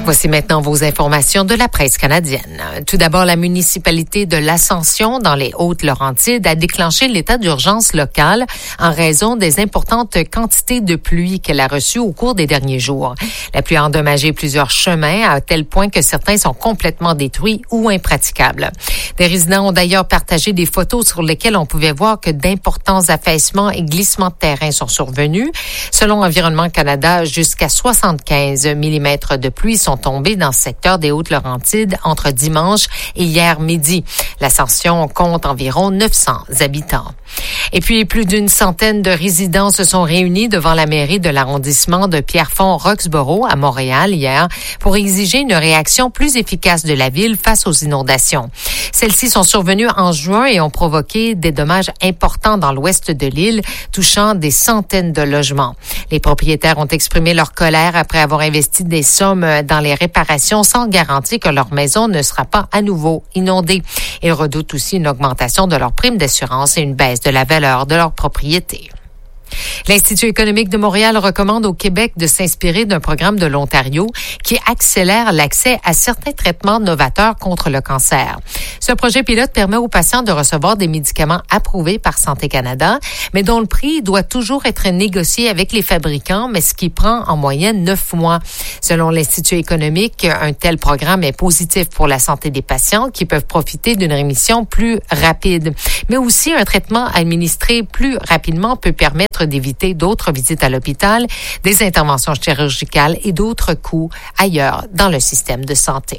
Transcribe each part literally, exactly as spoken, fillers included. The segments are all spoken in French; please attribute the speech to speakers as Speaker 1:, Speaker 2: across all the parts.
Speaker 1: Voici maintenant vos informations de la presse canadienne. Tout d'abord, la municipalité de l'Ascension, dans les Hautes-Laurentides, a déclenché l'état d'urgence locale en raison des importantes quantités de pluie qu'elle a reçues au cours des derniers jours. La pluie a endommagé plusieurs chemins à tel point que certains sont complètement détruits ou impraticables. Des résidents ont d'ailleurs partagé des photos sur lesquelles on pouvait voir que d'importants affaissements et glissements de terrain sont survenus. Selon Environnement Canada, jusqu'à soixante-quinze millimètres de pluie sont tombés dans ce secteur des Hautes-Laurentides entre dimanche et hier midi. L'Ascension compte environ neuf cents habitants. Et puis, plus d'une centaine de résidents se sont réunis devant la mairie de l'arrondissement de Pierrefonds-Roxborough à Montréal hier pour exiger une réaction plus efficace de la ville face aux inondations. Celles-ci sont survenues en juin et ont provoqué des dommages importants dans l'ouest de l'île, touchant des centaines de logements. Les propriétaires ont exprimé leur colère après avoir investi des sommes dans les réparations sans garantie que leur maison ne sera pas à nouveau inondée. Ils redoutent aussi une augmentation de leur prime d'assurance et une baisse de la valeur de leur propriété. L'Institut économique de Montréal recommande au Québec de s'inspirer d'un programme de l'Ontario qui accélère l'accès à certains traitements novateurs contre le cancer. Ce projet pilote permet aux patients de recevoir des médicaments approuvés par Santé Canada, mais dont le prix doit toujours être négocié avec les fabricants, mais ce qui prend en moyenne neuf mois. Selon l'Institut économique, un tel programme est positif pour la santé des patients qui peuvent profiter d'une rémission plus rapide. Mais aussi, un traitement administré plus rapidement peut permettre d'éviter d'autres visites à l'hôpital, des interventions chirurgicales et d'autres coûts ailleurs dans le système de santé.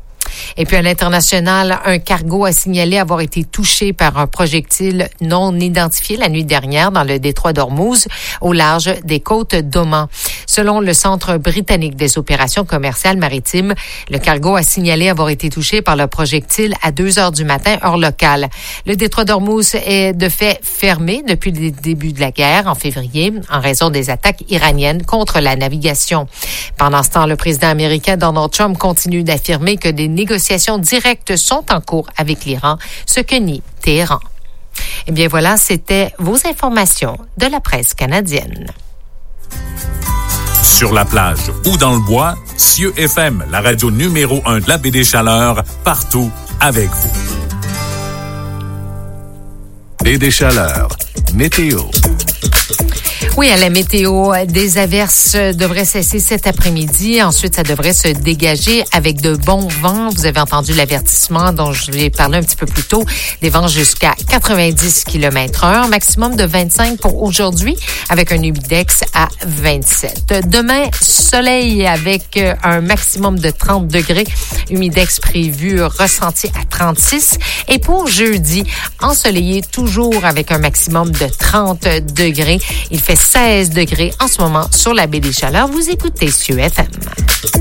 Speaker 1: Et puis à l'international, un cargo a signalé avoir été touché par un projectile non identifié la nuit dernière dans le détroit d'Ormuz, au large des côtes d'Oman. Selon le Centre britannique des opérations commerciales maritimes, le cargo a signalé avoir été touché par le projectile à deux heures du matin, heure locale. Le détroit d'Ormuz est de fait fermé depuis le début de la guerre en février en raison des attaques iraniennes contre la navigation. Pendant ce temps, le président américain Donald Trump continue d'affirmer que des négociations directes sont en cours avec l'Iran, ce que nie Téhéran. Eh bien voilà, c'était vos informations de la presse canadienne.
Speaker 2: Sur la plage ou dans le bois, Cieux F M, la radio numéro un de la baie des Chaleurs, partout avec vous. Baie des Chaleurs, météo.
Speaker 1: Oui, à la météo, des averses devraient cesser cet après-midi. Ensuite, ça devrait se dégager avec de bons vents. Vous avez entendu l'avertissement dont je vais parler un petit peu plus tôt. Des vents jusqu'à quatre-vingt-dix kilomètres heure. Maximum de vingt-cinq pour aujourd'hui avec un humidex à vingt-sept. Demain, soleil avec un maximum de trente degrés. Humidex prévu ressenti à trente-six. Et pour jeudi, ensoleillé toujours avec un maximum de trente degrés. Il fait seize degrés en ce moment sur la baie des Chaleurs. Vous écoutez Cieux F M.